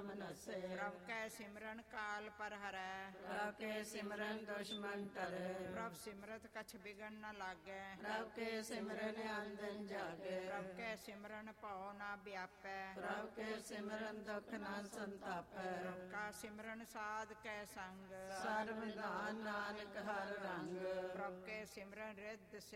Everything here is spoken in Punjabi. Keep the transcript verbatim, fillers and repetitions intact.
ਨਾਮ ਨਸੇ। ਪ੍ਰਭ ਕੈ ਸਿਮਰਨ ਕਾਲ ਪਰ ਹਰੈ, ਪ੍ਰਭ ਕੇ ਸਿਮਰਨ ਦੁਸ਼ਮਨ ਟਰੈ। ਪ੍ਰਭ ਸਿਮਰਤ ਕਛ ਬਿਗਨ ਨ ਲਾਗੈ, ਪ੍ਰਭ ਕੇ ਸਿਮਰਨ ਅੰਦਨ ਜਾਗੈ। ਪ੍ਰਭ ਕੈ ਸਿਮਰਨ ਭਉ ਨਾ ਵਿਆਪੈ, ਪ੍ਰਭ ਕੇ ਸਿਮਰਨ ਦੁਖ ਨਾ ਸੰਤਾਪੈ। ਪ੍ਰਭ ਕਾ ਸਿਮਰਨ ਸਾਧ ਕੈ ਸੰਗ, ਸਰਬ ਨਿਧਾਨ ਨਾਨਕ ਹਰ ਰੰਗ। ਪ੍ਰਭ ਕੈ ਸਿਮਰਨ ਰਿੱਧ